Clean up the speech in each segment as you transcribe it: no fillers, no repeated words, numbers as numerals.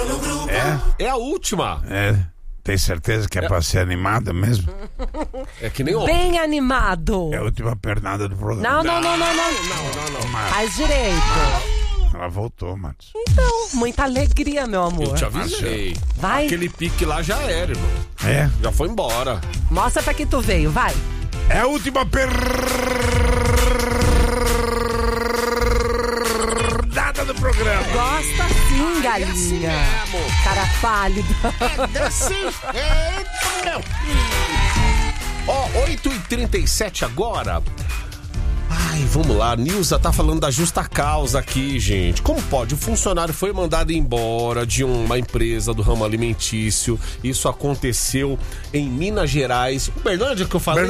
É a última. Tem certeza que é pra ser animada mesmo? É que nem ontem. Bem animado. É a última pernada do programa. Não. Faz direito. Ela voltou, Matos. Então, muita alegria, meu amor. Eu te avisei. Vai. Aquele pique lá já era, irmão. Já foi embora. Mostra pra que tu veio, vai. É a última pernada do programa. Gosta sim, galinha. Assim mesmo. Cara pálido. Ó, 8h37 agora. Ai, vamos lá, Nilza tá falando da justa causa aqui, gente. Como pode? O funcionário foi mandado embora de uma empresa do ramo alimentício. Isso aconteceu em Minas Gerais. Uberlândia que eu falei?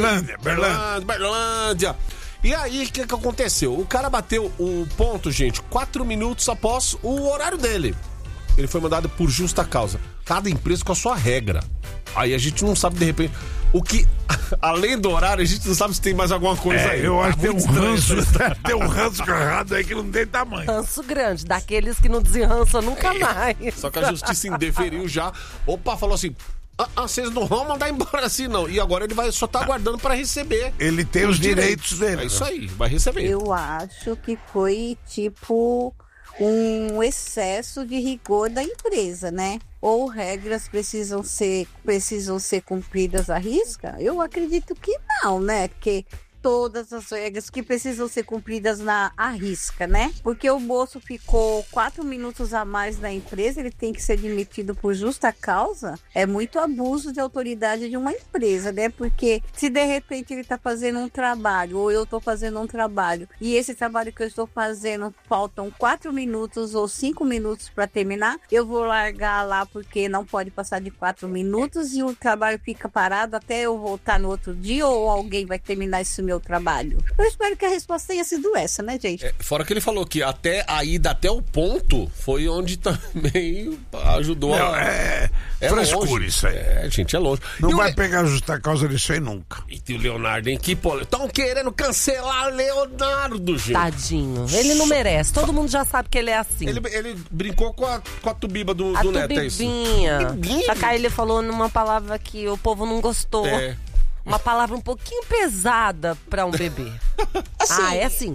Berlândia. E aí, o que aconteceu? O cara bateu o ponto, gente, 4 minutos após o horário dele. Ele foi mandado por justa causa. Cada empresa com a sua regra. Aí a gente não sabe, de repente, o que... Além do horário, a gente não sabe se tem mais alguma coisa aí. Eu acho que tem um ranço, tem um ranço errado aí que não tem tamanho. Ranço grande, daqueles que não desenrançam nunca mais. Só que a justiça indeferiu já. Opa, falou assim... vocês não vão mandar embora assim, não. E agora ele só tá aguardando pra receber. Ele tem os direitos dele. É isso aí, vai receber. Eu acho que foi tipo um excesso de rigor da empresa, né? Ou regras precisam ser cumpridas à risca? Eu acredito que não, né? Porque todas as regras que precisam ser cumpridas à risca, né? Porque o moço ficou 4 minutos a mais na empresa, ele tem que ser demitido por justa causa. É muito abuso de autoridade de uma empresa, né? Porque se de repente ele tá fazendo um trabalho, ou eu tô fazendo um trabalho, e esse trabalho que eu estou fazendo faltam 4 minutos ou 5 minutos para terminar, eu vou largar lá porque não pode passar de 4 minutos e o trabalho fica parado até eu voltar no outro dia, ou alguém vai terminar esse meu trabalho. Eu espero que a resposta tenha sido essa, né, gente? Fora que ele falou que até a ida até o ponto foi onde também ajudou frescura longe. Isso aí. Gente, é longe. Não vai pegar justa causa disso aí nunca. E o Leonardo, hein? Que estão querendo cancelar Leonardo, gente. Tadinho. Ele não merece. Todo mundo já sabe que ele é assim. Ele brincou com a tubiba do Neto, é isso? Tubibinha. Só que aí ele falou numa palavra que o povo não gostou. Uma palavra um pouquinho pesada pra um bebê. Assim, é assim.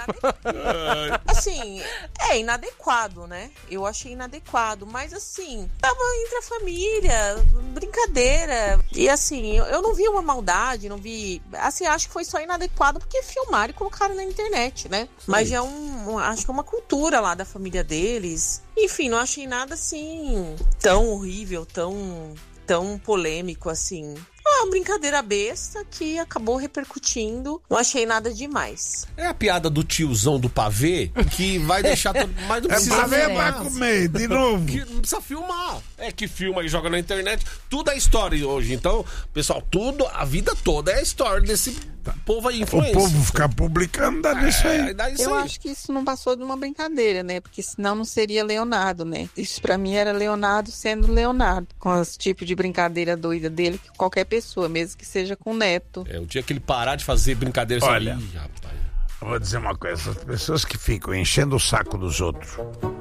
Assim, é inadequado, né? Eu achei inadequado, mas assim, tava entre a família, brincadeira. E assim, eu não vi uma maldade, não vi. Assim, acho que foi só inadequado porque filmaram e colocaram na internet, né? Sim. Mas acho que é uma cultura lá da família deles. Enfim, não achei nada assim tão horrível, tão polêmico assim. Uma brincadeira besta que acabou repercutindo. Não achei nada demais. É a piada do tiozão do pavê que vai deixar todo... Mas não precisa ver pra comer de novo. Que não precisa filmar. É que filma e joga na internet. Tudo é história hoje. Então, pessoal, a vida toda é história desse povo aí, influência. O povo ficar publicando dá nisso aí. Eu acho que isso não passou de uma brincadeira, né? Porque senão não seria Leonardo, né? Isso pra mim era Leonardo sendo Leonardo. Com esse tipo de brincadeira doida dele, que qualquer pessoa, mesmo que seja com o neto. O dia que ele parar de fazer brincadeira... Olha, eu vou dizer uma coisa. As pessoas que ficam enchendo o saco dos outros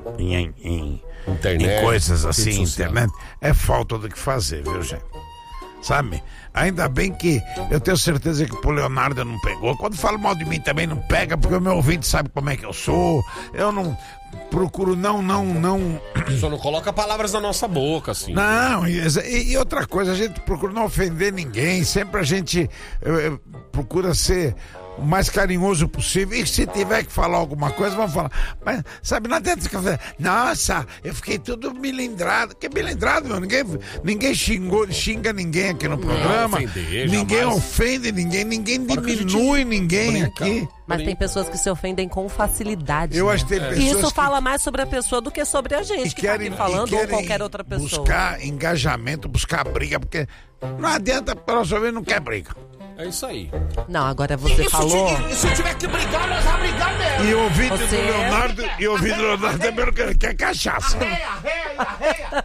em internet, em coisas assim, internet, é falta do que fazer, viu, gente? Sabe? Ainda bem que eu tenho certeza que pro Leonardo não pegou. Quando falo mal de mim também não pega, porque o meu ouvinte sabe como é que eu sou. Eu não procuro não. Só não coloca palavras na nossa boca, assim. Não, e outra coisa, a gente procura não ofender ninguém. Sempre a gente procura ser o mais carinhoso possível. E se tiver que falar alguma coisa, vamos falar. Mas, sabe, não adianta ficar falando, nossa, eu fiquei tudo milindrado. Que milindrado, meu? Ninguém xinga ninguém aqui no programa. Ninguém ofende ninguém diminui ninguém aqui. Mas tem pessoas que se ofendem com facilidade. Eu acho que tem pessoas e isso fala mais sobre a pessoa do que sobre a gente que tá aqui falando, ou qualquer outra pessoa. Buscar engajamento, buscar briga, porque não adianta, pelo menos não quer briga. É isso aí. Não, agora você falou... Se tiver que brigar, nós vamos brigar mesmo. E ouvindo do Leonardo, também não quer cachaça. Arreia,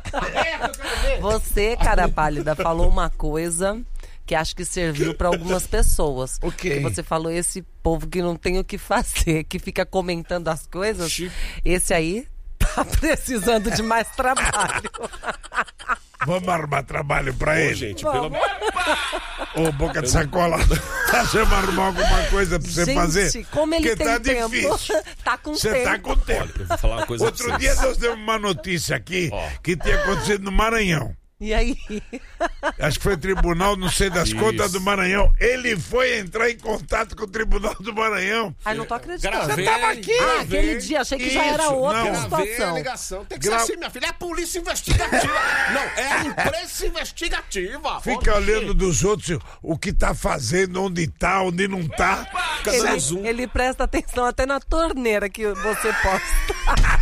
Você, cara pálida, falou uma coisa que acho que serviu para algumas pessoas. O quê? Você falou esse povo que não tem o que fazer, que fica comentando as coisas. Esse aí tá precisando de mais trabalho. Vamos arrumar trabalho pra ele. Gente, Ô, boca de sacola, deixa eu arrumar alguma coisa pra você fazer. Gente, como ele tem tá tempo. Difícil. Tá com Você tempo. tá com tempo. Olha, eu vou falar uma coisa Outro pra dia vocês. nós temos uma notícia aqui que tinha acontecido no Maranhão. E aí? Acho que foi o tribunal, não sei das contas do Maranhão. Ele foi entrar em contato com o tribunal do Maranhão. Ai, não tô acreditando. Gravei, Você tava aqui. Ah, aquele dia, achei que já era Isso, outra não. Gravei a situação. ligação. Tem que ser assim, minha filha. É a polícia investigativa. Não, é a imprensa investigativa. Fica olhando dos outros o que tá fazendo, onde tá, onde não tá. Fica dando zoom. Ele presta atenção até na torneira que você posta.